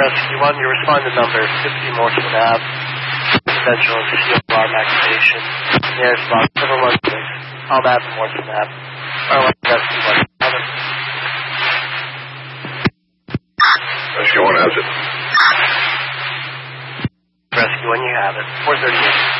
Rescue 1, you respond to number 50 Morrison Ave. Potential COR activation. Nearest box 716. All that Morrison Ave. Rescue 1. Rescue 1 has it. Rescue 1, you have it. 438.